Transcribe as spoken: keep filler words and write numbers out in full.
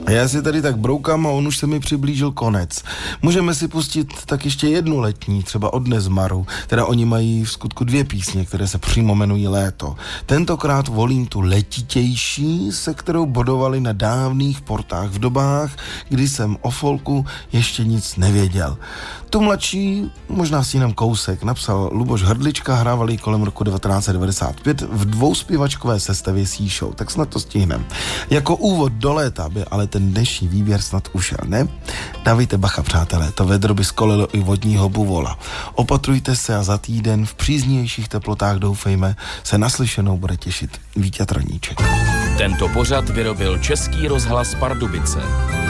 A já si tady tak broukám a on už se mi přiblížil konec. Můžeme si pustit tak ještě jednu letní, třeba od Nezmaru. Teda oni mají v skutku dvě písně, které se přímo jmenují Léto. Tentokrát volím tu letitější, se kterou bodovali na dávných portách v dobách, kdy jsem o folku ještě nic nevěděl. Tu mladší, možná si jenom kousek, napsal Luboš Hrdlička, hrávali kolem roku devatenáct set devadesát pět v dvouspěvačkové sestavě C-Show, tak snad to stihnem. Jako úvod do léta by ale ten dnešní výběr snad ušel, ne? Dávejte bacha, přátelé, to vedro by skolilo i vodního buvola. Opatrujte se a za týden v příznivějších teplotách, doufejme, se naslyšenou bude těšit Víťa Traníček. Tento pořad vyrobil Český rozhlas Pardubice.